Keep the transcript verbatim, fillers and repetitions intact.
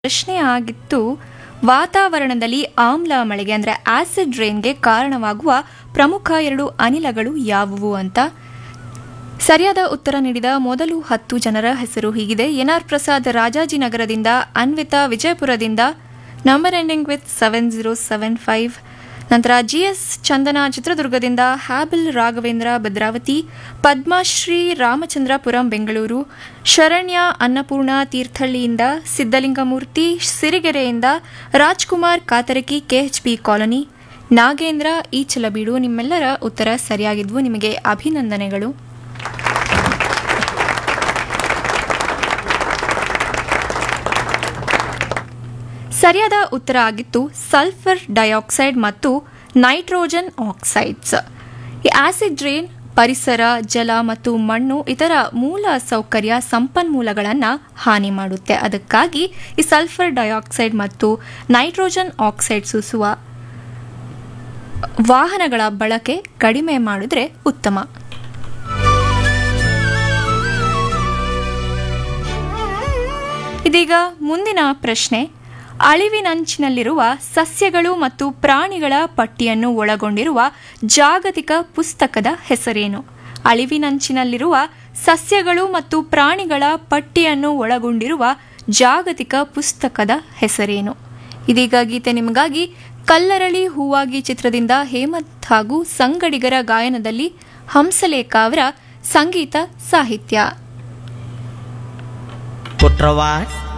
ಪ್ರಶ್ನೆ ಆಗಿತ್ತು, ವಾತಾವರಣದಲ್ಲಿ ಆಮ್ಲ ಮಳೆಗೆ ಅಂದರೆ ಆಸಿಡ್ ರೇನ್ಗೆ ಕಾರಣವಾಗುವ ಪ್ರಮುಖ ಎರಡು ಅನಿಲಗಳು ಯಾವುವು ಅಂತ. ಸರಿಯಾದ ಉತ್ತರ ನೀಡಿದ ಮೊದಲು ಹತ್ತು ಜನರ ಹೆಸರು ಹೀಗಿದೆ: N R Prasad ರಾಜಾಜಿನಗರದಿಂದ, Anvita ವಿಜಯಪುರದಿಂದ, number ending with seven zero seven five. ನಂತರ ಜಿ ಎಸ್ ಚಂದನ ಚಿತ್ರದುರ್ಗದಿಂದ, ಹ್ಯಾಬಿಲ್ Raghavendra Bhadravati, Padmashri Ramachandrapuram Bengaluru, Sharanya Annapurna ತೀರ್ಥಹಳ್ಳಿಯಿಂದ, Siddalingamurthy ಸಿರಿಗೆರೆಯಿಂದ, Rajkumar Katarki K H B colony, Nagendra Eechalabeedu. ನಿಮ್ಮೆಲ್ಲರ ಉತ್ತರ ಸರಿಯಾಗಿದ್ವು, ನಿಮಗೆ ಅಭಿನಂದನೆಗಳು. ಸರಿಯಾದ ಉತ್ತರ ಆಗಿತ್ತು ಸಲ್ಫರ್ ಡೈಆಕ್ಸೈಡ್ ಮತ್ತು ನೈಟ್ರೋಜನ್ ಆಕ್ಸೈಡ್ಸ್. ಈ ಆಸಿಡ್ ರೇನ್ ಪರಿಸರ, ಜಲ ಮತ್ತು ಮಣ್ಣು ಇತರ ಮೂಲ ಸೌಕರ್ಯ ಸಂಪನ್ಮೂಲಗಳನ್ನು ಹಾನಿ ಮಾಡುತ್ತೆ. ಅದಕ್ಕಾಗಿ ಈ ಸಲ್ಫರ್ ಡೈಆಕ್ಸೈಡ್ ಮತ್ತು ನೈಟ್ರೋಜನ್ ಆಕ್ಸೈಡ್ ಸೂಸುವ ವಾಹನಗಳ ಬಳಕೆ ಕಡಿಮೆ ಮಾಡಿದ್ರೆ ಉತ್ತಮ. ಇದೀಗ ಮುಂದಿನ ಪ್ರಶ್ನೆ: ಅಳಿವಿನಂಚಿನಲ್ಲಿರುವ ಸಸ್ಯಗಳು ಮತ್ತು ಪ್ರಾಣಿಗಳ ಪಟ್ಟಿಯನ್ನು ಒಳಗೊಂಡಿರುವ ಜಾಗತಿಕ ಪುಸ್ತಕದ ಹೆಸರೇನು? ಅಳಿವಿನಂಚಿನಲ್ಲಿರುವ ಸಸ್ಯಗಳು ಮತ್ತು ಪ್ರಾಣಿಗಳ ಪಟ್ಟಿಯನ್ನು ಒಳಗೊಂಡಿರುವ ಜಾಗತಿಕ ಪುಸ್ತಕದ ಹೆಸರೇನು? ಇದೀಗ ಗೀತೆ ನಿಮಗಾಗಿ. ಕಲ್ಲರಳಿ ಹೂವಾಗಿ ಚಿತ್ರದಿಂದ ಹೇಮಂತ್ ಹಾಗೂ ಸಂಗಡಿಗರ ಗಾಯನದಲ್ಲಿ ಹಂಸಲೇಖ ಅವರ ಸಂಗೀತ ಸಾಹಿತ್ಯ. ಕುಟ್ರವಾ